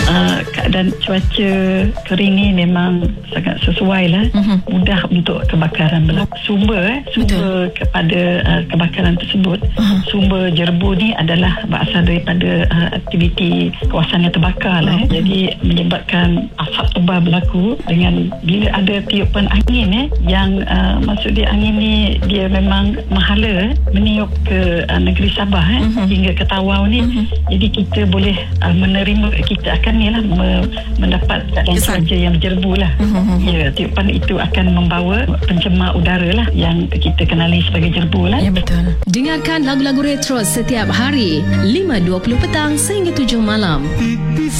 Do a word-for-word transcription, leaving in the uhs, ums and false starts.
uh, keadaan cuaca kering ni memang sangat sesuai lah. Uh-huh. Mudah untuk kebakaran berlaku. Sumber eh, sumber Betul. kepada uh, kebakaran tersebut, uh-huh. sumber jerbu ni adalah berasal daripada uh, aktiviti kawasan yang terbakar lah. Uh-huh. Eh. Jadi menyebabkan asap tebal berlaku dengan bila ada tiupan angin eh, yang uh, maksud dia angin ni dia memang menghala eh, meniup ke uh, negeri Sabah eh, uh-huh. hingga ke Tawau ni. Uh-huh. Jadi kita boleh uh, menerima, kita akan ni lah me, mendapat keadaan cuaca yang berjerbu lah. Uh-huh. Ya, tiupan itu akan membawa pencemar udara lah yang kita kenali sebagai jerbu lah. Ya, betul. Dengarkan lagu-lagu retro setiap hari lima dua puluh petang sehingga tujuh malam.